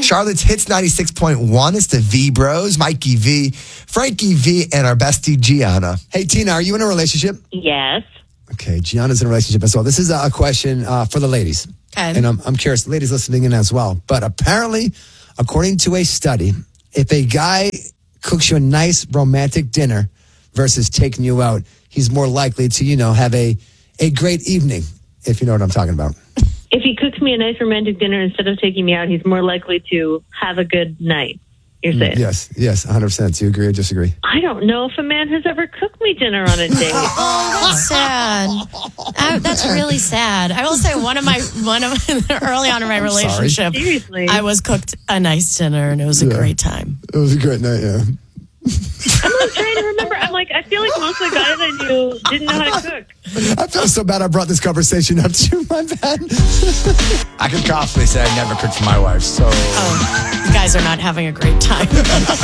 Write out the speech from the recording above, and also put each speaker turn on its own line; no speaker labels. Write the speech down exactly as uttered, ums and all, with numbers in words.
Charlotte's Hits ninety-six point one. It's the V Bros, Mikey V, Frankie V, and our bestie, Gianna. Hey, Tina, are you in a relationship?
Yes.
Okay, Gianna's in a relationship as well. This is a question uh, for the ladies.
Okay.
And I'm, I'm curious, ladies listening in as well. But apparently, according to a study, if a guy cooks you a nice romantic dinner versus taking you out, he's more likely to, you know, have a, a great evening, if you know what I'm talking about.
If he cooks me a nice romantic dinner instead of taking me out, he's more likely to have a good night, you're saying?
Yes, yes, one hundred percent. Do you agree or disagree?
I don't know if a man has ever cooked me dinner on a date.
Oh, that's sad. I, that's really sad. I will say one of my, one of early on in my relationship,
Seriously.
I was cooked a nice dinner and it was a
Yeah.
great time.
It was a great night, yeah.
I'm like trying to remember. I'm like, I feel like most of the guys I knew didn't know how to cook.
I feel so bad I brought this conversation up to you. My bad.
I could confidently say I never cooked for my wife, so...
Oh, you guys are not having a great time.